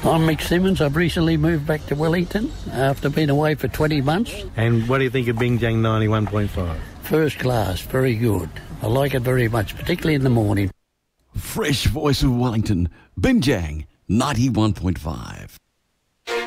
I'm Mick Simmons. I've recently moved back to Wellington after being away for 20 months. And what do you think of Binjang 91.5? First class, very good. I like it very much, particularly in the morning. Fresh voice of Wellington, Binjang 91.5.